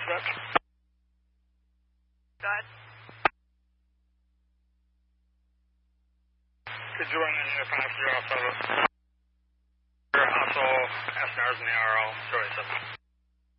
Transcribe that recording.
Dutch. Go ahead. Could you run engineer passenger also SNRs in the RL, Joey 7.